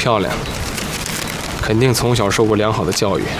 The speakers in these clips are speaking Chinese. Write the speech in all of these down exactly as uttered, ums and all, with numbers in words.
漂亮，肯定从小受过良好的教育。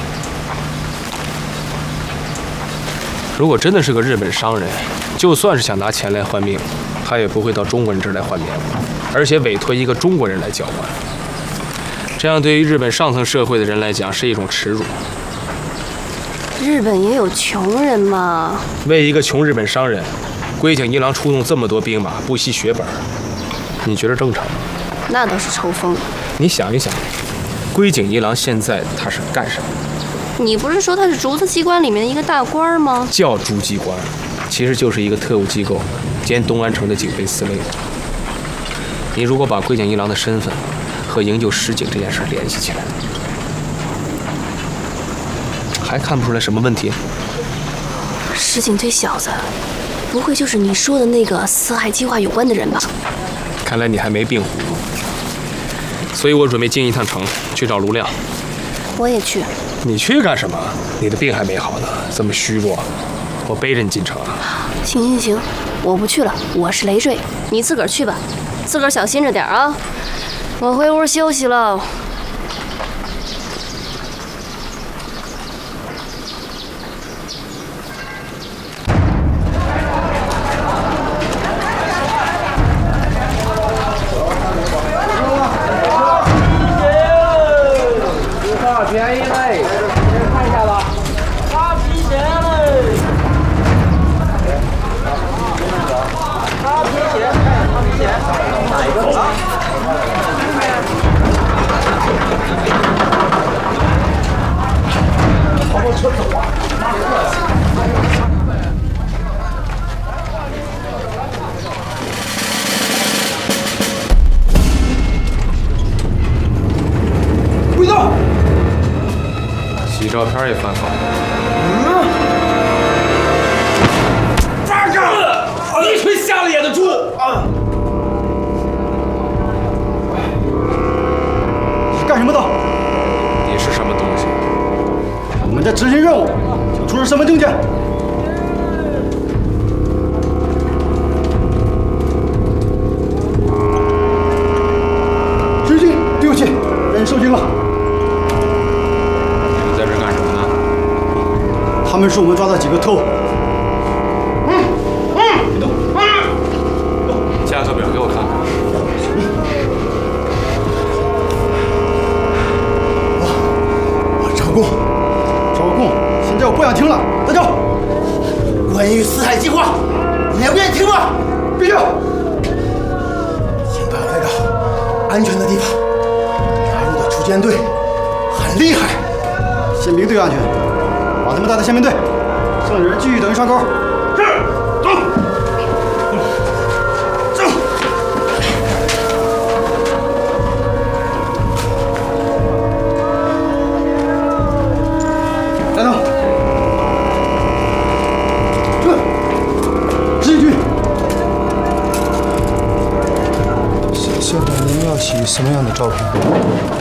如果真的是个日本商人，就算是想拿钱来换命，他也不会到中国人这儿来换命，而且委托一个中国人来交换。这样对于日本上层社会的人来讲是一种耻辱。 日本也有穷人嘛。 为一个穷日本商人，龟井一郎出动这么多兵马，不惜血本，你觉得正常吗？ 那倒是抽风。 你想一想，龟井一郎现在他是干什么？ 你不是说他是竹子机关里面的一个大官吗？ 叫竹机关，其实就是一个特务机构兼东安城的警备司令。你如果把龟井一郎的身份和营救石井这件事联系起来，还看不出来什么问题？ 石井这小子，不会就是你说的那个四害计划有关的人吧？ 看来你还没病糊涂，所以我准备进一趟城去找卢亮。 我也去。 你去干什么？你的病还没好呢，这么虚弱，我背着你进城啊。 行行行，我不去了，我是累赘，你自个儿去吧，自个儿小心着点啊。我回屋休息了。 便宜嘞，看一下吧。八皮鞋嘞，八皮鞋，八皮鞋，哪一个啊？好多车走啊！回到。 洗照片也犯法。 嗯，八个，一群瞎了眼的猪啊！ 你是干什么的？ 你是什么东西？ 我们在执行任务，请出示身份证件。失敬，对不起，人受惊了。他们是我们抓的几个特务。嗯嗯，别动啊！ 价格表给我看看。 我我招供，招供！现在我不想听了，带走。 关于四海计划，你还不愿意听吗？ 闭嘴！ 请把我带到安全的地方。加入的出监队很厉害， 宪兵队安全。把他们带到宪兵队，剩人继续等于上钩。 是，走。走。 带动。是。执行局。 校校长，您要洗什么样的照片？